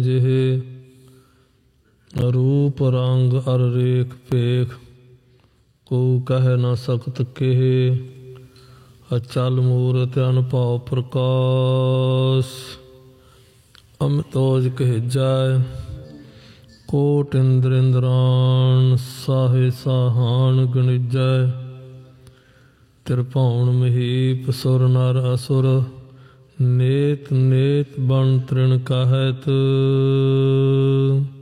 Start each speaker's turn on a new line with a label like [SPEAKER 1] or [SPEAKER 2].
[SPEAKER 1] ਜਿਹੇ रूप रंग अर रेख पेख को कह न सकत केहे अचल मूरत अनभाव प्रकाश अमितोज कह जाय कोट इंद्र इंद्रान साहे साहान गणिजय त्रिभुवन महीप सुर नर असुर नेत नेत बन तृण कहत